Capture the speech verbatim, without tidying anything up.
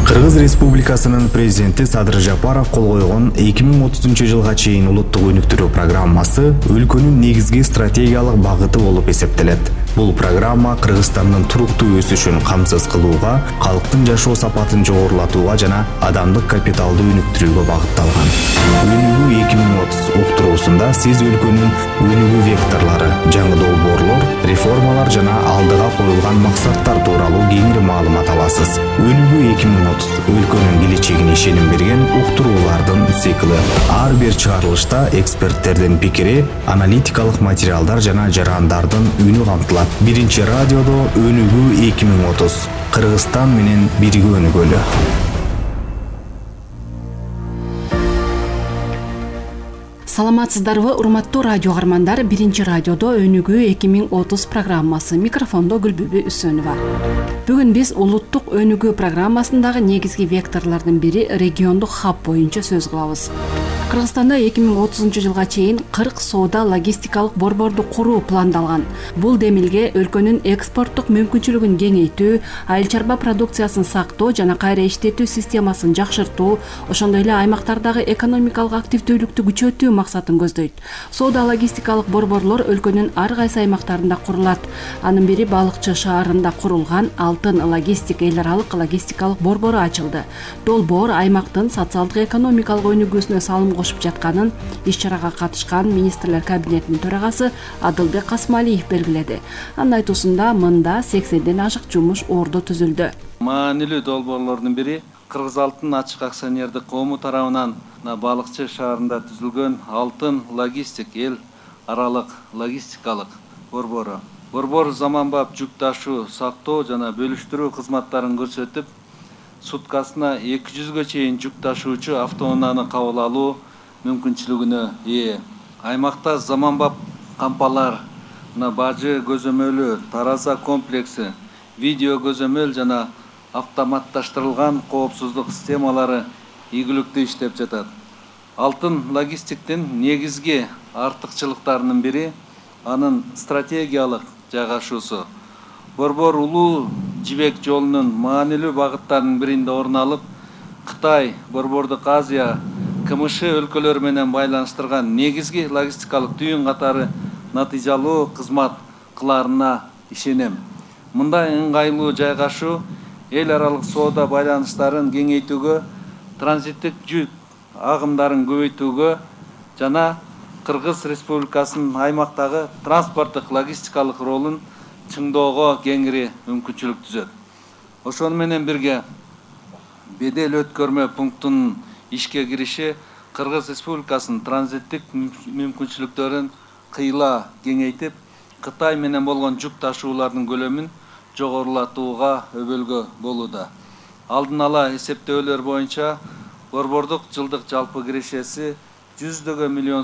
Кыргыз Республикасынын президенти Садыр Жапаров кол койгон эки миң отузунчу жылга чейин улуттук өнүктүрүү программасы өлкөнүн негизги стратегиялык багыты болуп эсептелет. Бул программа Кыргызстандын туруктуу өсүшүн камсыз кылууга, калктын жашоо сапатын жогорулатууга жана адамдык капиталды өнүктүрүүгө багытталган. Өнүгүү эки миң отуз уктуруусунда сиз өлкөнүн өнүгүү векторлору, жаңы долбоорлор, реформалар жана алдыга коюлган максаттар тууралуу кеңири маалымат аласыз. Өнүгүү эки миң отуз өлкөнүн келечегине ишеним берген уктуруулардын циклы. Ар бир чыгарылышта эксперттердин пикири, аналитикалык материалдар жана жарандардын үнү камтылат. Биринчи радиодо Өнүгүү эки миң отуз. Кыргызстан менен бирге өнүгөлү. Саламатсыздарбы, урматтуу радио каармандар. Биринчи радиодо Өнүгүү эки миң отуз программасы. Микрофондо Гүлбүбү Үсөнова. Бүгүн биз улуттук өнүгүү программасындагы негизги векторлордун бири региондук хаб боюнча сөз кылабыз. Кыргызстанда эки миң отузунчу жылга чейин кырк соода логистикалык борборду куруу пландалган. Бул демилге өлкөнүн экспорттук мүмкүнчүлүгүн кеңейтүү, айыл чарба продукциясын сактоо жана кайра иштетүү системасын жакшыртуу, ошондой эле аймактардагы экономикалык активдүүлүктү күчөтүү максатын көздөйт. Соода логистикалык борборлор өлкөнүн ар кайсы аймактарында курулат. Анын бири Балыкчы шаарында курулган Алтын логистик эл аралык логистикалык борбору ачылды. Долбоор аймактын социалдык экономикалык өнүгүүсүнө салым кошуп жатканын иш-чарага катышкан министрлер кабинетинин төрагасы Адылбек Касмалиев белгиледи. Анын айтуусунда мында сексенден ашык жумуш орду түзүлдү. Маанилүү долбоорлордун бири Кыргыз Алтын ачык акционердик коому тарабынан Балыкчы шаарында түзүлгөн Алтын логистик эл аралык логистикалык борбору. Борбор заманбап жүк ташуу, сактоо жана бөлүштүрүү кызматтарын көрсөтүп, суткасына эки жүзгө чейин жүк ташуучу автоунааны кабыл алуу мүмкүнчүлүгүнө ээ. Аймакта заманбап кампалар, бажы көзөмөлү, тараза комплекси, видео көзөмөл жана автоматташтырылган коопсуздук системалары ийгиликтүү иштеп жатат. Алтын логистиктин негизги артыкчылыктарынын бири анын стратегиялык жайгашуусу. Борбор улуу жибек жолунун маанилүү багыттарынын биринде орун алып, Кытай, Борбордук Азия, КМШ өлкөлөрү менен байланыштырган негизги логистикалык түйүн катары натыйжалуу кызмат кыларына ишенем. Мындай ыңгайлуу жайгашуу эл аралык соода байланыштарын кеңейтүүгө, транзиттик жүк агымдарын көбөйтүүгө жана Кыргыз Республикасынын аймактагы транспорттук логистикалык ролун чыңдоого кеңири мүмкүнчүлүк түзөт. Ошону менен бирге бедел өткөрмө пунктунун ишке кириши Кыргыз Республикасынын транзиттик мүмкүнчүлүктөрүн кыйла кеңейтип, Кытай менен болгон жүк ташуулардын көлөмүн жогорулатууга өбөлгө болууда. Алдын ала эсептөөлөр боюнча борбордук жылдык жалпы кирешеси жүздөгөн миллион